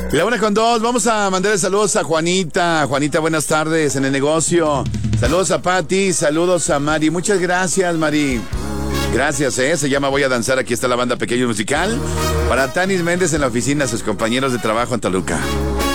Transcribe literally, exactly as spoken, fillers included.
La una con dos, vamos a mandarle saludos a Juanita. Juanita, buenas tardes en el negocio. Saludos a Pati, saludos a Mari. Muchas gracias, Mari. Gracias, ¿eh? Se llama Voy a Danzar. Aquí está la banda Pequeño Musical. Para Tanis Méndez en la oficina, sus compañeros de trabajo en Toluca.